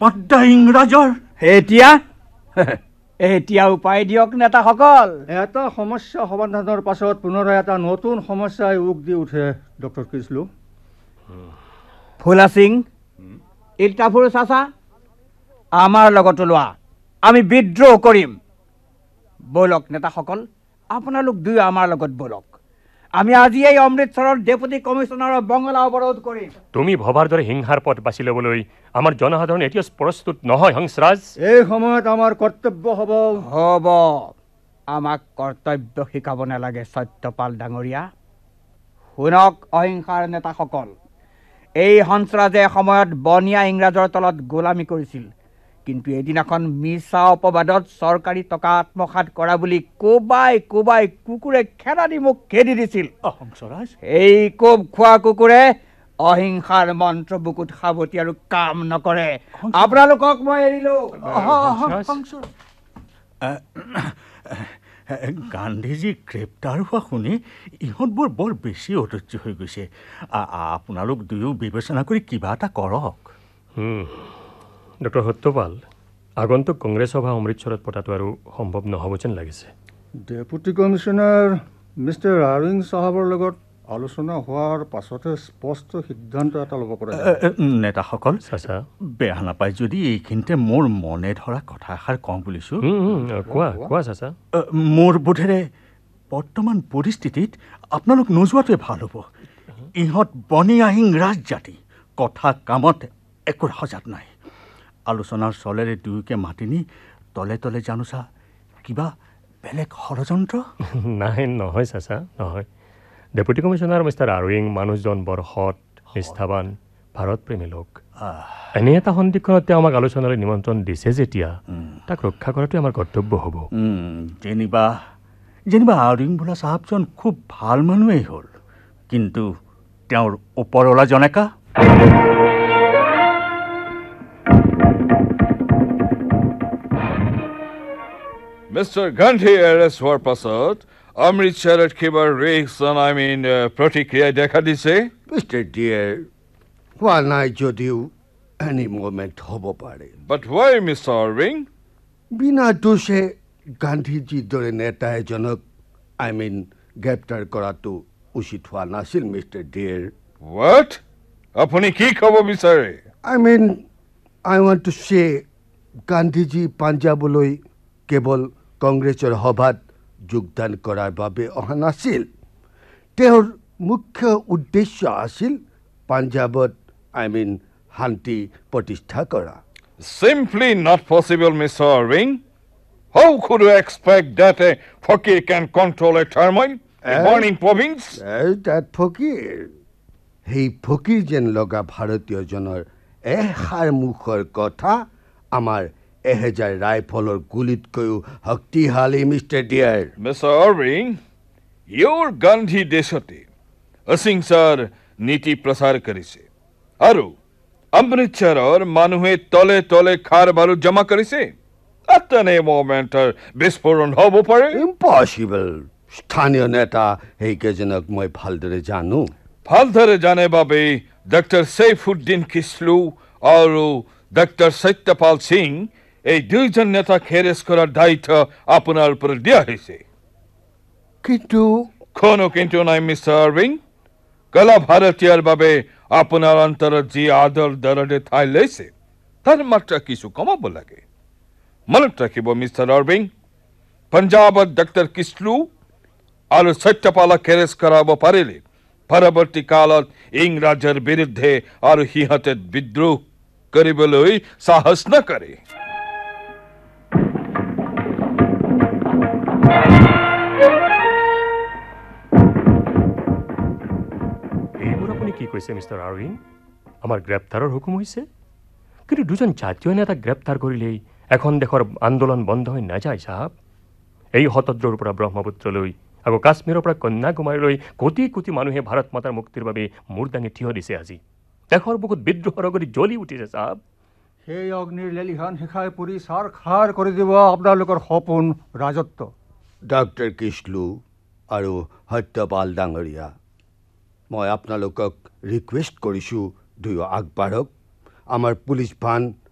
পাদ্দা ইংৰাজৰ এতিয়া উপায় দিয়ক নেতাসকল। এটা সমস্যা সমাধানৰ পাছত পুনৰাই এটা নতুন সমস্যাই উক দি উঠে ডক্টৰ কিছলু। ফুলা সিং ইল্টাফুৰ চাচা আমাৰ লগত লোৱা, আমি বিদ্ৰোহ কৰিম। বলক নেতাসকল, আপোনালোক দুয়ো আমাৰ লগত বলক। আমি আজি এই অমৃতসৰৰ ডেপুটি কমিশনাৰৰ বঙলা অৱৰোধ কৰিম। তুমি ভবাৰ দৰে হিংসাৰ পথ বাছি ল'বলৈ আমাৰ জনসাধাৰণ এতিয়া প্ৰস্তুত নহয় হংসৰাজ। এই সময়ত আমাৰ কৰ্তব্য হ'ব আমাক কৰ্তব্য শিকাব নালাগে সত্যপাল ডাঙৰীয়া। শুনক অহিংসাৰ নেতাসকল, এই হংসৰাজে সময়ত বনিয়া ইংৰাজৰ তলত গোলামী কৰিছিল, কিন্তু এদিনাখন মিছা অপবাদত চৰকাৰী টকা আত্মসাত কৰা বুলি কোবাই কুকুৰে খেদা দি মোক খেদি দিছিল। এই কোব খোৱা কুকুৰে অহিংসাৰ মন্ত্ৰ বুকুত সাৱটি আৰু কাম নকৰে। আপোনালোকক মই এৰিলো। গান্ধীজী গ্ৰেপ্তাৰ হোৱা শুনি ইহঁতবোৰ বৰ বেছি অধৈৰ্য হৈ গৈছে। আপোনালোক দুয়ো বিবেচনা কৰি কিবা এটা কৰক। ডক্টৰ সত্যপাল, আগন্তুক কংগ্ৰেছ সভা অমৃতসৰত পতাটো আৰু সম্ভৱ নহ'ব যেন লাগিছে। ডেপুটি কমিশনাৰ মিষ্টাৰ আৰৱিং চাহাবৰ লগত আলোচনা হোৱাৰ পাছতে স্পষ্ট সিদ্ধান্ত এটা ল'ব পৰা যায়। নেতাসকল, চাচা বেয়া নাপায় যদি এইখিনিতে মোৰ মনে ধৰা কথা এষাৰ কওঁ বুলিছোঁ। কোৱা চাচা। মোৰ বোধেৰে বৰ্তমান পৰিস্থিতিত আপোনালোক নোযোৱাটোৱে ভাল হ'ব। ইহঁত বনিয়া ইংৰাজ জাতি, কথা কামত একো সজাত নাই। আলোচনাৰ চলেৰে দুয়োকে মাতি নি তলে তলে জানোচা কিবা বেলেগ ষড়যন্ত্ৰ? নহয় চাচা, নহয়। ডেপুটি কমিশনাৰ মিষ্টাৰ আৰৱিং মানুহজন বৰ সৎ, নিষ্ঠাৱান, ভাৰতপ্ৰেমী লোক। এনে এটা সন্দিক্ষণত তেওঁ আমাক আলোচনালৈ নিমন্ত্ৰণ দিছে যেতিয়া তাক ৰক্ষা কৰাটোৱে আমাৰ কৰ্তব্য হ'ব। যেনিবা আৰৱিং বোলা চাহাবজন খুব ভাল মানুহেই হ'ল, কিন্তু তেওঁৰ ওপৰৱালা জনেকা Mr. Gandhi arrest হোৱাৰ পাছত অমৃতসৰত কিবা ৰিয়েকশ্যন প্ৰতিক্ৰিয়া দেখা দিছে? Mr. Dear, হোৱা নাই যদিও any moment হ'ব পাৰে। But why, Mr. Irving? বিনা দোষে গান্ধীজীৰ দৰে নেতা এজনক গ্ৰেপ্তাৰ কৰাটো উচিত হোৱা নাছিল মিষ্টাৰ ডিয়াৰ। What? আপুনি কি ক'ব বিচাৰে? I want to say Gandhiji পাঞ্জাবলৈ কেৱল কংগ্ৰেছৰ সভাত যোগদান কৰাৰ বাবে অহা নাছিল। তেওঁৰ মুখ্য উদ্দেশ্য আছিল পাঞ্জাবত শান্তি প্ৰতিষ্ঠা কৰা। Simply not possible, Mr. Irving. How could you expect that a fakir can control a turmoil, a burning province? That Fakir, সেই ফকীৰ যেন লগা ভাৰতীয়জনৰ এষাৰ মুখৰ কথা আমাৰ 1000 ৰাইফলৰ গুলিতকৈও শক্তিশালী mister dear. Mr. Irving, your Gandhi দেশতে অহিংসাৰ নীতি প্ৰচাৰ কৰিছে আৰু অমৃতসৰৰ মানুহে তলে তলে খাৰ বাৰুদ জমা কৰিছে। এনে মোমেণ্টৰ বিস্ফোৰণ হ'ব পাৰে? ইম্পচিবল। স্থানীয় নেতা সেইকেইজনক মই ভালদৰে জানো। ভালদৰে জানে বাবে ডক্টৰ সৈফুদ্দিন কিছলু আৰু ডক্টৰ সত্যপাল সিং এই দুইজন নেতাক হেৰেছ কৰাৰ দায়িত্ব আপোনাৰ ওপৰত দিয়া হৈছে। কিন্তু কোনো কিন্তু নাই মিষ্টাৰ আৰৱিং। কলা ভাৰতীয়ৰ বাবে আপোনাৰ অন্তৰত যি আদৰ দৰদে ঠাই লৈছে তাৰ মাত্ৰা কিছু কমাব লাগে। মনত ৰাখিব মিষ্টাৰ আৰৱিং, পঞ্জাবত ডক্টৰ কিছলু আৰু সত্যপালক হেৰেছ কৰাব পাৰিলে পৰৱৰ্তী কালত ইংৰাজৰ বিৰুদ্ধে আৰু সিহঁতে বিদ্ৰোহ কৰিবলৈ সাহস নকৰে। এইবোৰ আপুনি কি কৈছে মিষ্টাৰ আৰৱিং? আমাৰ গ্ৰেপ্তাৰৰ হুকুম হৈছে, কিন্তু দুজন জাতীয় নেতাক গ্ৰেপ্তাৰ কৰিলেই এখন দেশৰ আন্দোলন বন্ধ হৈ নাযায় চাহাব। এই শতদ্ৰৰ পৰা ব্ৰহ্মপুত্ৰলৈ আকৌ কাশ্মীৰৰ পৰা কন্যাকুমাৰীলৈ কোটি কোটি মানুহে ভাৰত মাতাৰ মুক্তিৰ বাবে মূৰ দাঙি থিয় দিছে। আজি দেশৰ বুকুত বিদ্ৰোহৰ অগৰি জ্বলি উঠিছে চাহাব। সেই অগ্নিৰ লেলিহান শিখাই পুৰি ছাৰ খাৰ কৰি দিব আপোনালোকৰ সপোন ৰাজত্ব। ডক্টৰ কিছলু আৰু সত্যপাল ডাঙৰীয়া, মই আপোনালোকক ৰিকুৱেষ্ট কৰিছোঁ দুয়ো আগবাঢ়ক। আমাৰ পুলিচ বান